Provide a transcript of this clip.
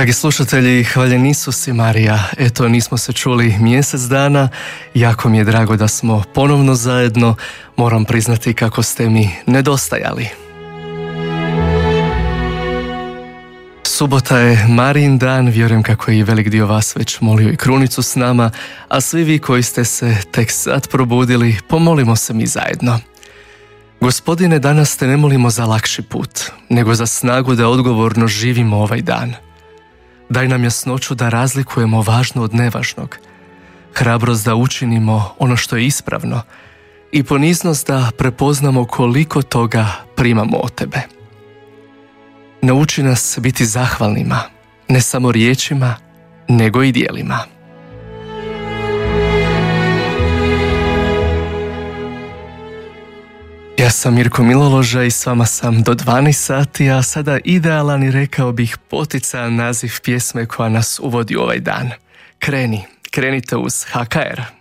Dragi slušatelji, hvaljen Isus i Marija. Eto, nismo se čuli mjesec dana. Jako mi je drago da smo ponovno zajedno. Moram priznati kako ste mi nedostajali. Subota je Marijin dan, vjerujem kako je i velik dio vas već molio i krunicu s nama, a svi vi koji ste se tek sad probudili, pomolimo se mi zajedno. Gospodine, danas te ne molimo za lakši put, nego za snagu da odgovorno živimo ovaj dan. Daj nam jasnoću da razlikujemo važno od nevažnog, hrabrost da učinimo ono što je ispravno i poniznost da prepoznamo koliko toga primamo od tebe. Nauči nas biti zahvalnima, ne samo riječima, nego i djelima. Ja sam Mirko Miloloža i s vama sam do 12 sati, a sada idealan i rekao bih poticajan naziv pjesme koja nas uvodi u ovaj dan. Krenite uz HKR.